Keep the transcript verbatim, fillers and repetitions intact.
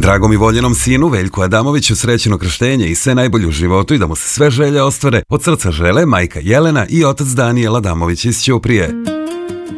Dragom i voljenom sinu Veljku Adamoviću srećeno krštenje i sve najbolje u životu i da mu se sve želje ostvare od srca žele majka Jelena i otac Danijel Adamović iz Ćuprije.